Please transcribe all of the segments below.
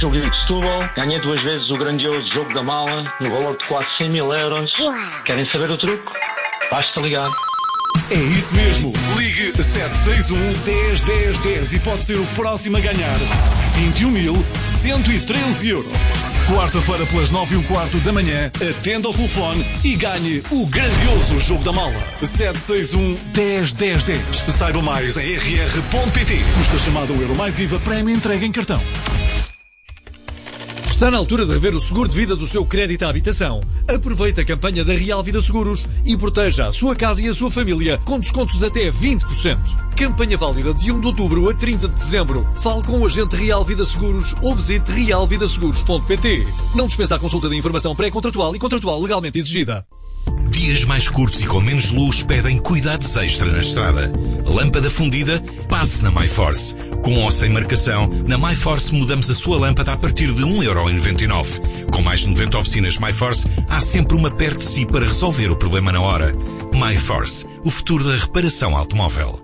Jogo de Setúbal, ganhei 2 vezes o grandioso jogo da mala, no valor de quase 100 mil euros. Querem saber o truque? Basta ligar. É isso mesmo. Ligue 761 10 10 10 e pode ser o próximo a ganhar 21.113 euros. Quarta-feira pelas 9h15 da manhã, atenda ao telefone e ganhe o grandioso jogo da mala. 761 10 10 10. Saiba mais em rr.pt. Custa chamada o Euro mais IVA, prémio entrega em cartão. Está na altura de rever o seguro de vida do seu crédito à habitação. Aproveite a campanha da Real Vida Seguros e proteja a sua casa e a sua família com descontos até 20%. Campanha válida de 1 de outubro a 30 de dezembro. Fale com o agente Real Vida Seguros ou visite realvidaseguros.pt. Não dispensa a consulta de informação pré-contratual e contratual legalmente exigida. Dias mais curtos e com menos luz pedem cuidados extra na estrada. Lâmpada fundida? Passe na MyForce. Com ou sem marcação, na MyForce mudamos a sua lâmpada a partir de 1,99€. Com mais de 90 oficinas MyForce, há sempre uma perto de si para resolver o problema na hora. MyForce, o futuro da reparação automóvel.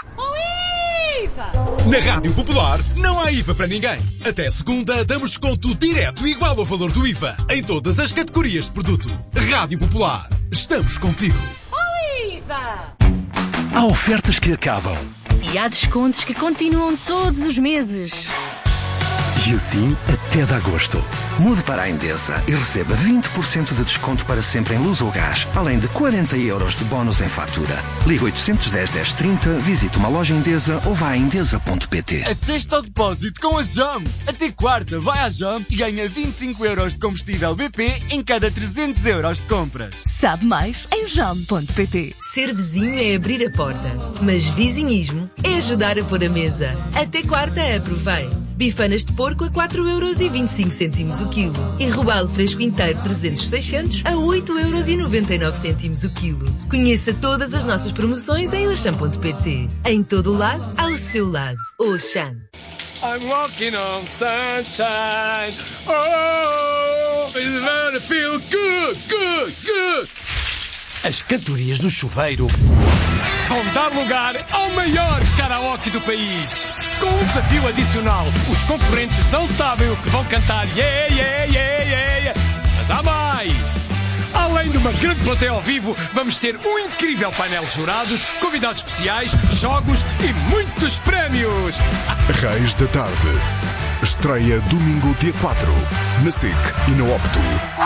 Na Rádio Popular não há IVA para ninguém. Até segunda damos desconto direto igual ao valor do IVA em todas as categorias de produto. Rádio Popular, estamos contigo. IVA! Há ofertas que acabam. E há descontos que continuam todos os meses. E assim até de agosto. Mude para a Endesa e receba 20% de desconto para sempre em luz ou gás, além de 40 euros de bónus em fatura. Ligue 810 1030, visite uma loja Endesa ou vá a endesa.pt. Atesta ao depósito com a JAM. Até quarta, vai à JAM e ganha 25 euros de combustível BP em cada 300 euros de compras. Sabe mais em jam.pt. Ser vizinho é abrir a porta, mas vizinhismo é ajudar a pôr a mesa. Até quarta, aproveite. Bifanas de porco a 4,25€ o quilo. E robalo fresco inteiro 300-600 a 8,99€ o quilo. Conheça todas as nossas promoções em oxam.pt. Em todo o lado, ao seu lado. Oxam. I'm walking on sunshine. Oh, it's gonna feel good, good, good. As categorias do chuveiro Vão dar lugar ao maior karaoke do país. Com um desafio adicional, os concorrentes não sabem o que vão cantar. Yeah, yeah, yeah, yeah, yeah. Mas há mais! Além de uma grande plateia ao vivo, vamos ter um incrível painel de jurados, convidados especiais, jogos e muitos prémios. Reis da Tarde. Estreia domingo, dia 4, na SIC e na Opto.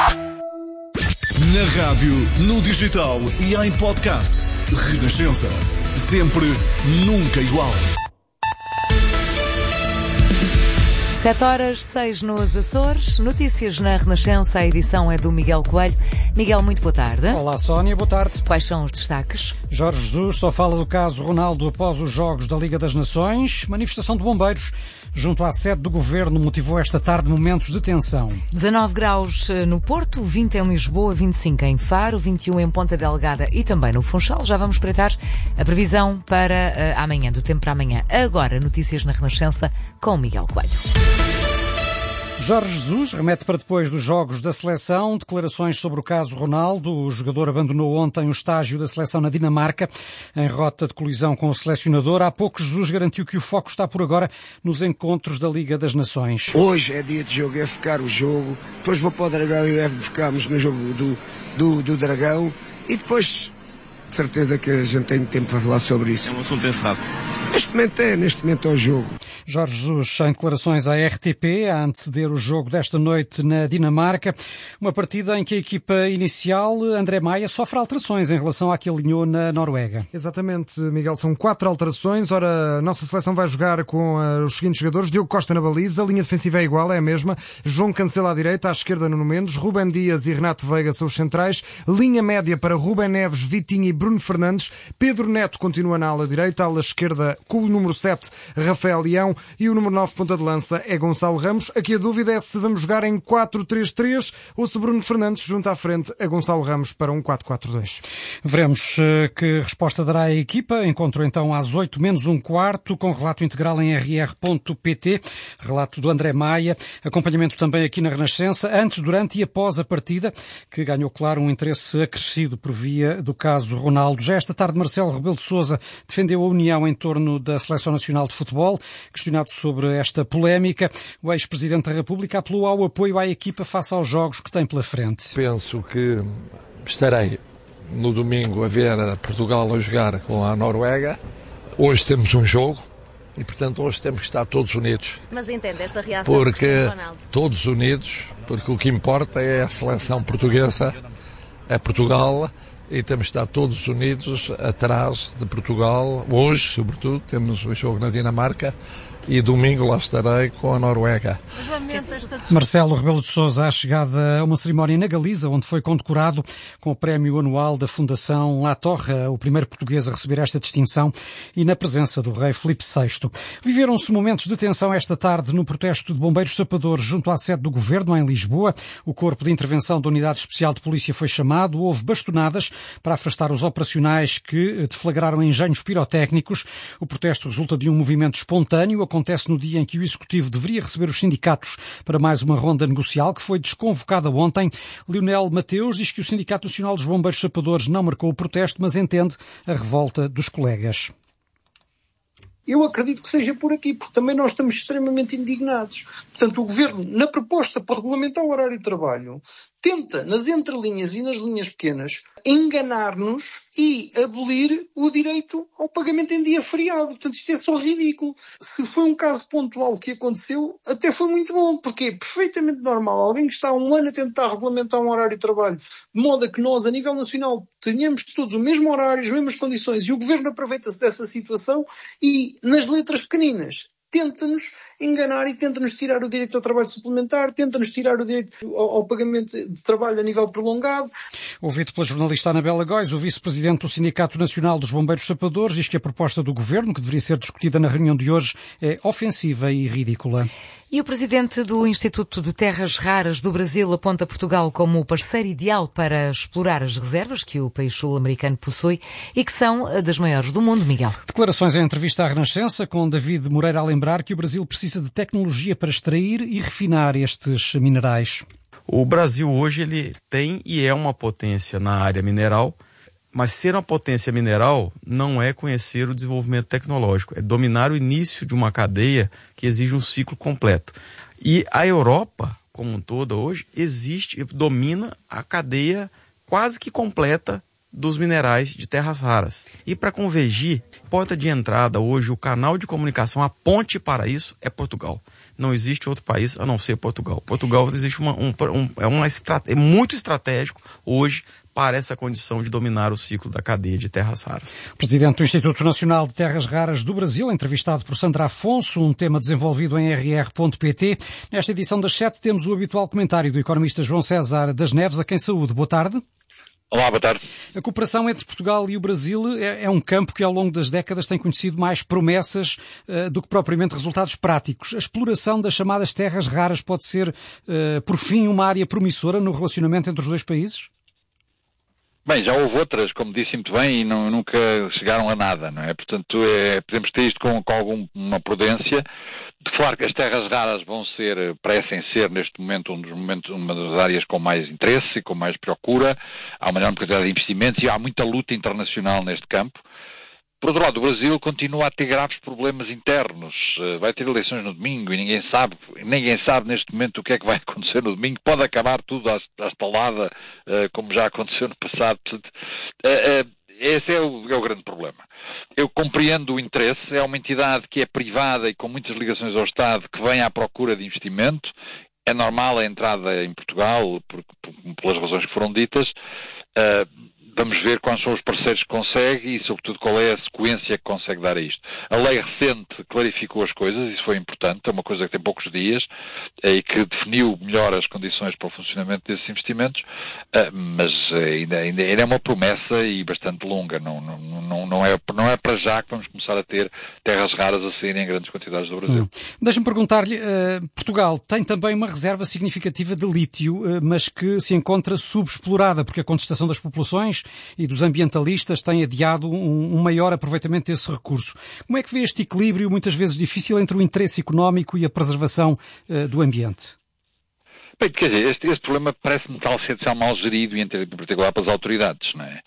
Na rádio, no digital e em podcast. Renascença. Sempre, nunca igual. 7h06 nos Açores. Notícias na Renascença. A edição é do Miguel Coelho. Miguel, muito boa tarde. Olá, Sónia, boa tarde. Quais são os destaques? Jorge Jesus só fala do caso Ronaldo após os Jogos da Liga das Nações. Manifestação de bombeiros junto à sede do Governo motivou esta tarde momentos de tensão. 19 graus no Porto, 20 em Lisboa, 25 em Faro, 21 em Ponta Delgada e também no Funchal. Já vamos espreitar a previsão para amanhã, do tempo para amanhã. Agora, notícias na Renascença com Miguel Coelho. Jorge Jesus remete para depois dos Jogos da Seleção. Declarações sobre o caso Ronaldo. O jogador abandonou ontem o estágio da seleção na Dinamarca, em rota de colisão com o selecionador. Há pouco Jesus garantiu que o foco está por agora nos encontros da Liga das Nações. Hoje é dia de jogo, é ficar o jogo. Depois vou para o Dragão e ficamos no jogo do Dragão. E depois, de certeza que a gente tem tempo para falar sobre isso. É um assunto encerrado. Neste momento é o jogo. Jorge Jesus, em declarações à RTP, a anteceder o jogo desta noite na Dinamarca. Uma partida em que a equipa inicial, André Maia, sofre alterações em relação à que alinhou na Noruega. Exatamente, Miguel. São 4 alterações. Ora, a nossa seleção vai jogar com os seguintes jogadores. Diogo Costa na baliza. A linha defensiva é igual, é a mesma. João Cancelo à direita, à esquerda Nuno Mendes. Rubem Dias e Renato Veiga são os centrais. Linha média para Rubem Neves, Vitinho e Bruno Fernandes. Pedro Neto continua na ala direita. Ala esquerda com o número 7, Rafael Leão. E o número 9, ponta de lança, é Gonçalo Ramos. Aqui a dúvida é se vamos jogar em 4-3-3 ou se Bruno Fernandes junta à frente a Gonçalo Ramos para um 4-4-2. Veremos que resposta dará a equipa. Encontro então às 8 menos um quarto, com relato integral em rr.pt. Relato do André Maia. Acompanhamento também aqui na Renascença, antes, durante e após a partida, que ganhou, claro, um interesse acrescido por via do caso Ronaldo. Já esta tarde, Marcelo Rebelo de Sousa defendeu a união em torno da Seleção Nacional de Futebol. Questionado sobre esta polémica, o ex-presidente da República apelou ao apoio à equipa face aos jogos que tem pela frente. Penso que estarei no domingo a ver Portugal a jogar com a Noruega. Hoje temos um jogo e, portanto, hoje temos que estar todos unidos. Mas entende esta reação do Cristiano Ronaldo? Todos unidos, porque o que importa é a seleção portuguesa, é Portugal, e temos que estar todos unidos atrás de Portugal. Hoje, sobretudo, temos o jogo na Dinamarca e domingo lá estarei com a Noruega. Marcelo Rebelo de Sousa, à chegada a uma cerimónia na Galiza, onde foi condecorado com o prémio anual da Fundação La Torre, o primeiro português a receber esta distinção, e na presença do rei Filipe VI. Viveram-se momentos de tensão esta tarde no protesto de bombeiros sapadores junto à sede do Governo, em Lisboa. O corpo de intervenção da Unidade Especial de Polícia foi chamado, houve bastonadas para afastar os operacionais que deflagraram engenhos pirotécnicos. O protesto resulta de um movimento espontâneo, acontece no dia em que o Executivo deveria receber os sindicatos para mais uma ronda negocial, que foi desconvocada ontem. Leonel Mateus diz que o Sindicato Nacional dos Bombeiros Sapadores não marcou o protesto, mas entende a revolta dos colegas. Eu acredito que seja por aqui, porque também nós estamos extremamente indignados. Portanto, o Governo, na proposta para regulamentar o horário de trabalho, tenta, nas entrelinhas e nas linhas pequenas, enganar-nos e abolir o direito ao pagamento em dia feriado. Portanto, isto é só ridículo. Se foi um caso pontual que aconteceu, até foi muito bom, porque é perfeitamente normal. Alguém que está há um ano a tentar regulamentar um horário de trabalho, de modo a que nós, a nível nacional, tenhamos todos o mesmo horário, as mesmas condições, e o Governo aproveita-se dessa situação e, nas letras pequeninas, tenta-nos enganar e tenta-nos tirar o direito ao trabalho suplementar, tenta-nos tirar o direito ao pagamento de trabalho a nível prolongado. Ouvido pela jornalista Anabela Góis, o vice-presidente do Sindicato Nacional dos Bombeiros Sapadores diz que a proposta do Governo, que deveria ser discutida na reunião de hoje, é ofensiva e ridícula. E o presidente do Instituto de Terras Raras do Brasil aponta Portugal como o parceiro ideal para explorar as reservas que o país sul-americano possui e que são das maiores do mundo, Miguel. Declarações em entrevista à Renascença, com David Moreira a lembrar que o Brasil precisa de tecnologia para extrair e refinar estes minerais. O Brasil hoje ele tem e é uma potência na área mineral, mas ser uma potência mineral não é conhecer o desenvolvimento tecnológico, é dominar o início de uma cadeia que exige um ciclo completo. E a Europa, como um todo, hoje, domina a cadeia quase que completa dos minerais de terras raras. E para convergir, porta de entrada hoje, o canal de comunicação, a ponte para isso é Portugal. Não existe outro país a não ser Portugal. Portugal existe é muito estratégico hoje para essa condição de dominar o ciclo da cadeia de terras raras. Presidente do Instituto Nacional de Terras Raras do Brasil, entrevistado por Sandra Afonso, um tema desenvolvido em rr.pt. Nesta edição das 7 temos o habitual comentário do economista João César das Neves, a quem saúde. Boa tarde. Olá, boa tarde. A cooperação entre Portugal e o Brasil é um campo que ao longo das décadas tem conhecido mais promessas do que propriamente resultados práticos. A exploração das chamadas terras raras pode ser, por fim, uma área promissora no relacionamento entre os dois países? Bem, já houve outras, como disse muito bem, e nunca chegaram a nada, não é? Portanto, podemos ter isto com alguma prudência. De claro que as terras raras parecem ser neste momento uma das áreas com mais interesse e com mais procura. Há uma enorme quantidade de investimentos e há muita luta internacional neste campo. Por outro lado, o Brasil continua a ter graves problemas internos. Vai ter eleições no domingo e ninguém sabe neste momento o que é que vai acontecer no domingo. Pode acabar tudo à estalada, como já aconteceu no passado. Esse é o grande problema. Eu compreendo o interesse. É uma entidade que é privada e com muitas ligações ao Estado, que vem à procura de investimento. É normal a entrada em Portugal, pelas razões que foram ditas. Vamos ver quais são os parceiros que consegue e, sobretudo, qual é a sequência que consegue dar a isto. A lei recente clarificou as coisas, isso foi importante, é uma coisa que tem poucos dias e que definiu melhor as condições para o funcionamento desses investimentos, mas ainda é uma promessa e bastante longa. Não é para já que vamos começar a ter terras raras a saírem em grandes quantidades do Brasil. Deixa-me perguntar-lhe, Portugal tem também uma reserva significativa de lítio, mas que se encontra subexplorada, porque a contestação das populações e dos ambientalistas tem adiado um maior aproveitamento desse recurso. Como é que vê este equilíbrio, muitas vezes difícil, entre o interesse económico e a preservação do ambiente? Bem, quer dizer, este problema parece-me ser mal gerido, e em particular pelas autoridades, não é?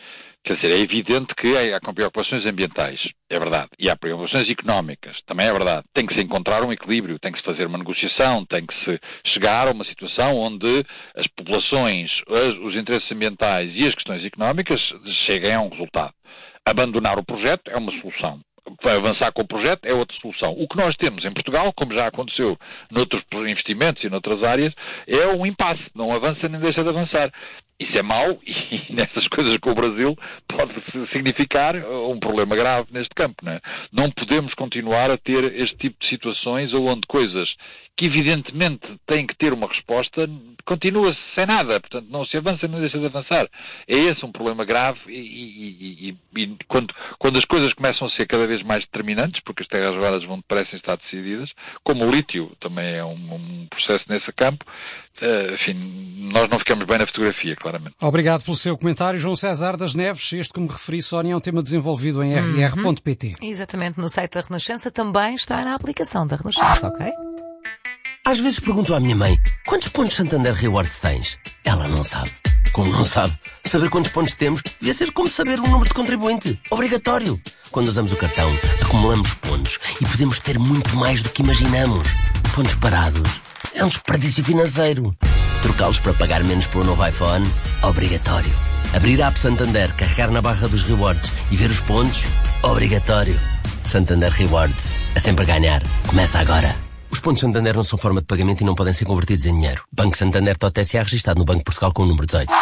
Quer dizer, é evidente que há preocupações ambientais, é verdade, e há preocupações económicas, também é verdade. Tem que se encontrar um equilíbrio, tem que se fazer uma negociação, tem que se chegar a uma situação onde as populações, os interesses ambientais e as questões económicas cheguem a um resultado. Abandonar o projeto é uma solução. Avançar com o projeto é outra solução. O que nós temos em Portugal, como já aconteceu noutros investimentos e noutras áreas, é um impasse. Não avança nem deixa de avançar. Isso é mau e nessas coisas com o Brasil pode significar um problema grave neste campo. Não é? Não podemos continuar a ter este tipo de situações onde coisas que evidentemente têm que ter uma resposta, continua-se sem nada, portanto não se avança nem deixa de avançar. É esse um problema grave e quando as coisas começam a ser cada vez mais determinantes, porque as terras raras parecem estar decididas, como o lítio também é um processo nesse campo, enfim, nós não ficamos bem na fotografia, claramente. Obrigado pelo seu comentário, João César das Neves. Este, como referi, Sónia, é um tema desenvolvido em rr.pt. Exatamente, no site da Renascença também está na aplicação da Renascença, ok? Às vezes pergunto à minha mãe, quantos pontos Santander Rewards tens? Ela não sabe. Como não sabe? Saber quantos pontos temos devia ser como saber o número de contribuinte. Obrigatório. Quando usamos o cartão, acumulamos pontos e podemos ter muito mais do que imaginamos. Pontos parados é um desperdício financeiro. Trocá-los para pagar menos pelo novo iPhone? Obrigatório. Abrir a app Santander, carregar na barra dos rewards e ver os pontos? Obrigatório. Santander Rewards. É sempre a ganhar. Começa agora. Os pontos Santander não são forma de pagamento e não podem ser convertidos em dinheiro. Banco Santander TOTSA registado no Banco de Portugal com o número 18.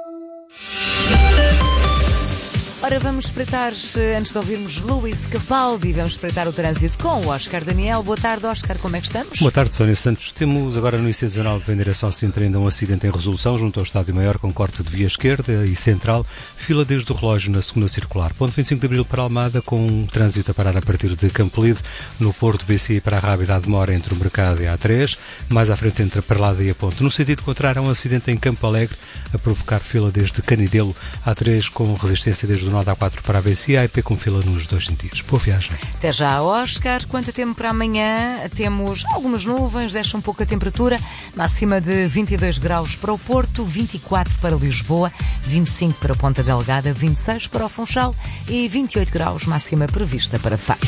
Ora, vamos espreitar, antes de ouvirmos Luís Capaldi, vamos espreitar o trânsito com o Oscar Daniel. Boa tarde, Oscar, como é que estamos? Boa tarde, Sónia Santos. Temos agora no IC19 em direção ao Sintra ainda um acidente em resolução junto ao Estádio Maior com corte de via esquerda e central, fila desde o relógio na segunda circular. Ponto 25 de Abril para Almada com um trânsito a parar a partir de Campolide, no Porto BCI para a Rábida demora entre o Mercado e a A3, mais à frente entre a Parlada e a Ponte. No sentido contrário, há um acidente em Campo Alegre a provocar fila desde Canidelo a A3 com resistência desde o nó da A4 para a BCI e a IP com fila nos dois sentidos. Boa viagem. Até já, Oscar. Quanto a tempo para amanhã, temos algumas nuvens, deixa um pouco a temperatura, máxima de 22 graus para o Porto, 24 para Lisboa, 25 para Ponta Delgada, 26 para o Funchal e 28 graus, máxima prevista para Faro.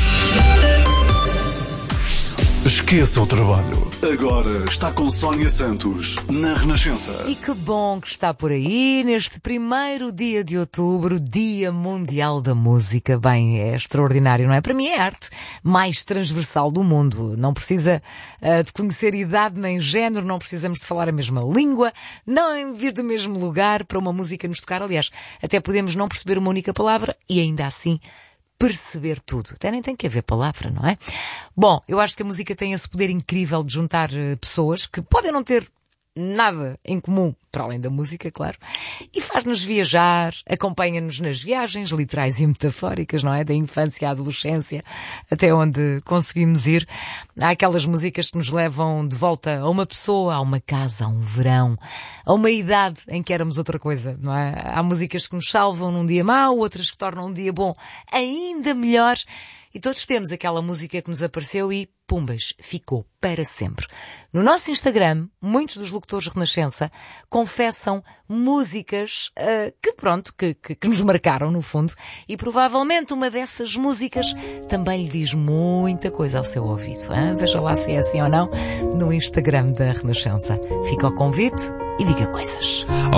Esqueça o trabalho. Agora está com Sónia Santos, na Renascença. E que bom que está por aí, neste primeiro dia de outubro, Dia Mundial da Música. Bem, é extraordinário, não é? Para mim é a arte mais transversal do mundo. Não precisa de conhecer idade nem género, não precisamos de falar a mesma língua, não vir do mesmo lugar para uma música nos tocar. Aliás, até podemos não perceber uma única palavra e ainda assim perceber tudo. Até nem tem que haver palavra, não é? Bom, eu acho que a música tem esse poder incrível de juntar pessoas que podem não ter nada em comum, para além da música, claro, e faz-nos viajar, acompanha-nos nas viagens literais e metafóricas, não é? Da infância à adolescência, até onde conseguimos ir. Há aquelas músicas que nos levam de volta a uma pessoa, a uma casa, a um verão, a uma idade em que éramos outra coisa, não é? Há músicas que nos salvam num dia mau, outras que tornam um dia bom ainda melhor. E todos temos aquela música que nos apareceu e, pumbas, ficou para sempre. No nosso Instagram, muitos dos locutores de Renascença confessam músicas que nos marcaram, no fundo, e provavelmente uma dessas músicas também lhe diz muita coisa ao seu ouvido. Hein? Veja lá se é assim ou não no Instagram da Renascença. Fica o convite e diga coisas.